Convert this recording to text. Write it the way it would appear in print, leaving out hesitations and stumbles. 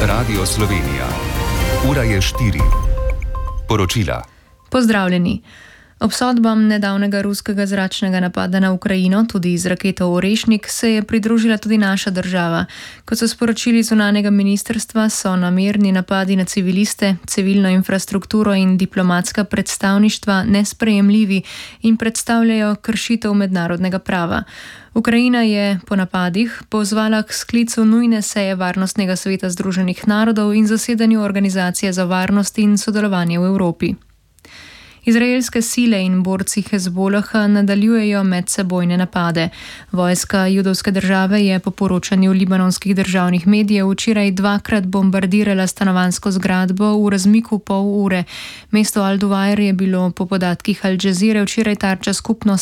Radio Slovenija. Ura je 4. Poročila. Pozdravljeni. Obsodbam nedavnega ruskega zračnega napada na Ukrajino, tudi z raketo Orešnik, se je pridružila tudi naša država. Kot so sporočili zunanjega ministrstva, so namerni napadi na civiliste, civilno infrastrukturo in diplomatska predstavništva nesprejemljivi in predstavljajo kršitev mednarodnega prava. Ukrajina je po napadih pozvala k sklicu nujne seje Varnostnega sveta Združenih narodov in zasedanju Organizacije za varnost in sodelovanje v Evropi. Izraelske sile in borci Hezbolaha nadaljujejo medsebojne napade. Vojska judovske države je po poročanju libanonskih državnih medijev včeraj dvakrat bombardirala stanovanjsko zgradbo v razmiku pol ure. Mesto Al-Duvair je bilo po podatkih Al Jazeere včeraj tarča skupno